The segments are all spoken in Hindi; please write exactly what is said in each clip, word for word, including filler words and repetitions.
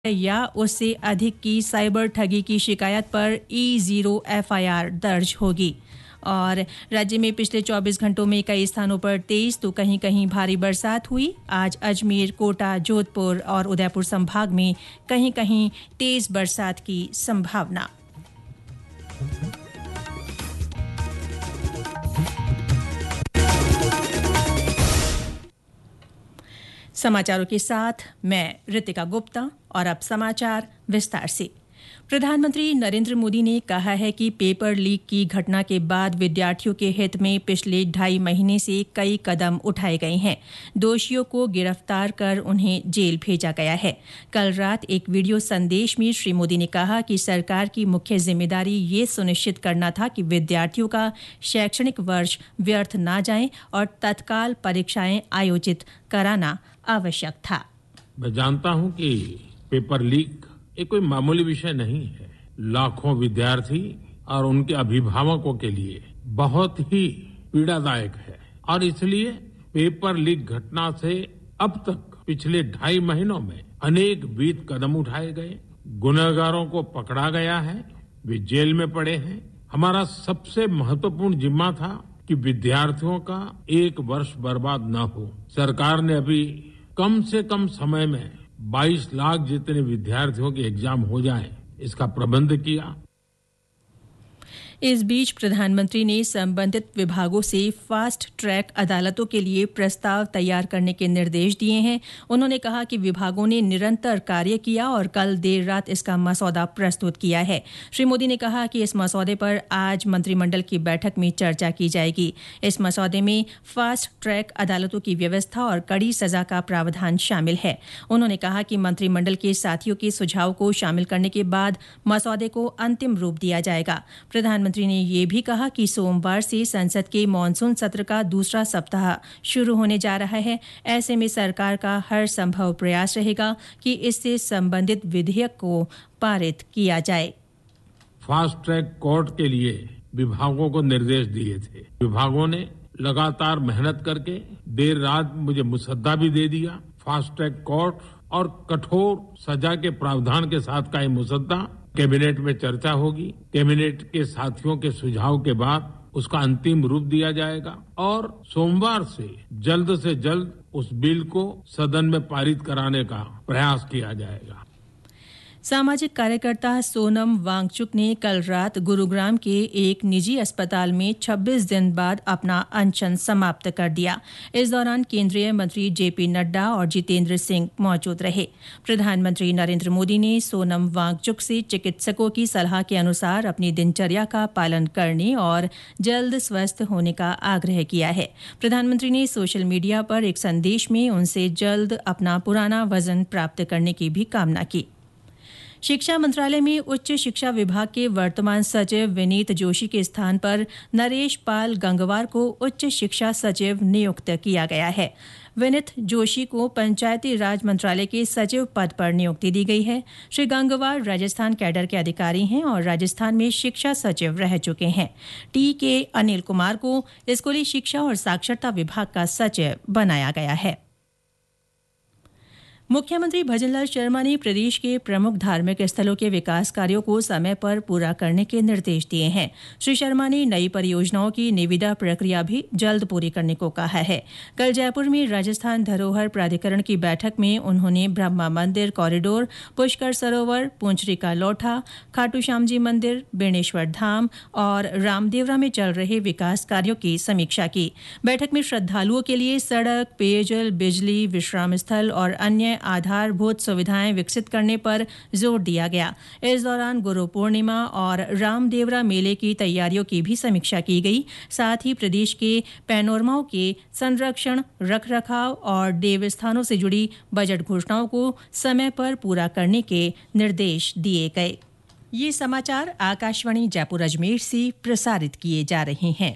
या उससे अधिक की साइबर ठगी की शिकायत पर E zero F I R दर्ज होगी। और राज्य में पिछले चौबीस घंटों में कई स्थानों पर तेज तो कहीं कहीं भारी बरसात हुई। आज अजमेर, कोटा, जोधपुर और उदयपुर संभाग में कहीं कहीं तेज बरसात की संभावना। समाचारों के साथ मैं रितिका गुप्ता और अब समाचार विस्तार से। प्रधानमंत्री नरेंद्र मोदी ने कहा है कि पेपर लीक की घटना के बाद विद्यार्थियों के हित में पिछले ढाई महीने से कई कदम उठाए गए हैं। दोषियों को गिरफ्तार कर उन्हें जेल भेजा गया है। कल रात एक वीडियो संदेश में श्री मोदी ने कहा कि सरकार की मुख्य जिम्मेदारी ये सुनिश्चित करना था कि विद्यार्थियों का शैक्षणिक वर्ष व्यर्थ न जाए और तत्काल परीक्षाएं आयोजित कराना आवश्यक था। मैं जानता हूं कि पेपर लीक ये कोई मामूली विषय नहीं है। लाखों विद्यार्थी और उनके अभिभावकों के लिए बहुत ही पीड़ादायक है और इसलिए पेपर लीक घटना से अब तक पिछले ढाई महीनों में अनेक विध कदम उठाए गए। गुनहगारों को पकड़ा गया है, वे जेल में पड़े हैं। हमारा सबसे महत्वपूर्ण जिम्मा था कि विद्यार्थियों का एक वर्ष बर्बाद न हो। सरकार ने अभी कम से कम समय में बाईस लाख जितने विद्यार्थियों के एग्जाम हो जाएं, इसका प्रबंध किया। इस बीच प्रधानमंत्री ने संबंधित विभागों से फास्ट ट्रैक अदालतों के लिए प्रस्ताव तैयार करने के निर्देश दिए हैं। उन्होंने कहा कि विभागों ने निरंतर कार्य किया और कल देर रात इसका मसौदा प्रस्तुत किया है। श्री मोदी ने कहा कि इस मसौदे पर आज मंत्रिमंडल की बैठक में चर्चा की जाएगी। इस मसौदे में फास्ट ट्रैक अदालतों की व्यवस्था और कड़ी सजा का प्रावधान शामिल है। उन्होंने कहा कि मंत्रिमंडल के साथियों के सुझाव को शामिल करने के बाद मसौदे को अंतिम रूप दिया जाएगा। प्रधानमंत्री मंत्री ने यह भी कहा कि सोमवार से संसद के मानसून सत्र का दूसरा सप्ताह शुरू होने जा रहा है। ऐसे में सरकार का हर संभव प्रयास रहेगा कि इससे संबंधित विधेयक को पारित किया जाए। फास्ट ट्रैक कोर्ट के लिए विभागों को निर्देश दिए थे। विभागों ने लगातार मेहनत करके देर रात मुझे मुसद्दा भी दे दिया। फास्ट ट्रैक कोर्ट और कठोर सजा के प्रावधान के साथ का ये मुसद्दा कैबिनेट में चर्चा होगी। कैबिनेट के साथियों के सुझाव के बाद उसका अंतिम रूप दिया जाएगा और सोमवार से जल्द से जल्द उस बिल को सदन में पारित कराने का प्रयास किया जाएगा। सामाजिक कार्यकर्ता सोनम वांगचुक ने कल रात गुरुग्राम के एक निजी अस्पताल में छब्बीस दिन बाद अपना अनशन समाप्त कर दिया। इस दौरान केंद्रीय मंत्री जेपी नड्डा और जितेंद्र सिंह मौजूद रहे। प्रधानमंत्री नरेंद्र मोदी ने सोनम वांगचुक से चिकित्सकों की सलाह के अनुसार अपनी दिनचर्या का पालन करने और जल्द स्वस्थ होने का आग्रह किया है। प्रधानमंत्री ने सोशल मीडिया पर एक संदेश में उनसे जल्द अपना पुराना वजन प्राप्त करने की भी कामना की। शिक्षा मंत्रालय में उच्च शिक्षा विभाग के वर्तमान सचिव विनीत जोशी के स्थान पर नरेश पाल गंगवार को उच्च शिक्षा सचिव नियुक्त किया गया है। विनीत जोशी को पंचायती राज मंत्रालय के सचिव पद पर नियुक्ति दी गई है। श्री गंगवार राजस्थान कैडर के अधिकारी हैं और राजस्थान में शिक्षा सचिव रह चुके हैं। टी के अनिल कुमार को स्कूली शिक्षा और साक्षरता विभाग का सचिव बनाया गया है। मुख्यमंत्री भजनलाल शर्मा ने प्रदेश के प्रमुख धार्मिक स्थलों के विकास कार्यों को समय पर पूरा करने के निर्देश दिए हैं। श्री शर्मा ने नई परियोजनाओं की निविदा प्रक्रिया भी जल्द पूरी करने को कहा है। कल जयपुर में राजस्थान धरोहर प्राधिकरण की बैठक में उन्होंने ब्रह्मा मंदिर कॉरिडोर, पुष्कर सरोवर, पुंचरी का लौठा, खाटू श्याम जी मंदिर, बेणेश्वर धाम और रामदेवरा में चल रहे विकास कार्यों की समीक्षा की। बैठक में श्रद्धालुओं के लिए सड़क, पेयजल, बिजली, विश्राम स्थल और अन्य आधारभूत सुविधाएं विकसित करने पर जोर दिया गया। इस दौरान गुरु पूर्णिमा और रामदेवरा मेले की तैयारियों की भी समीक्षा की गई। साथ ही प्रदेश के पैनोरमाओं के संरक्षण, रखरखाव और देवस्थानों से जुड़ी बजट घोषणाओं को समय पर पूरा करने के निर्देश दिए गए। ये समाचार आकाशवाणी जयपुर अजमेर से प्रसारित किए जा रहे हैं।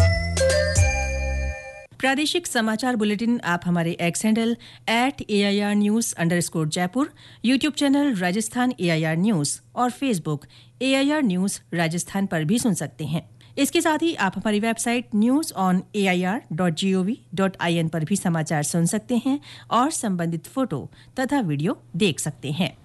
प्रादेशिक समाचार बुलेटिन आप हमारे x handle at A I R news under score Jaipur, YouTube channel Rajasthan A I R news और Facebook A I R news Rajasthan पर भी सुन सकते हैं। इसके साथ ही आप हमारी website news on A I R dot G O V dot I N पर भी समाचार सुन सकते हैं और संबंधित फोटो तथा वीडियो देख सकते हैं।